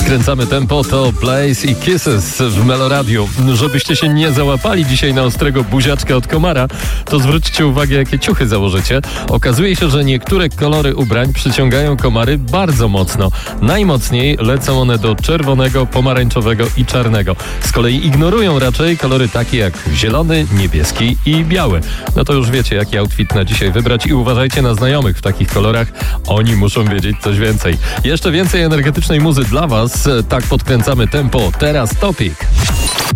podkręcamy tempo, to Blaze i Kisses w Meloradiu. Żebyście się nie załapali dzisiaj na ostrego buziaczka od komara, to zwróćcie uwagę, jakie ciuchy założycie. Okazuje się, że niektóre kolory ubrań przyciągają komary bardzo mocno. Najmocniej lecą one do czerwonego, pomarańczowego i czarnego. Z kolei ignorują raczej kolory takie jak zielony, niebieski i biały. No to już wiecie, jaki outfit na dzisiaj wybrać i uważajcie na znajomych w takich kolorach. Oni muszą wiedzieć coś więcej. Jeszcze więcej energetycznej muzy dla Was. Tak podkręcamy tempo. Teraz Topik.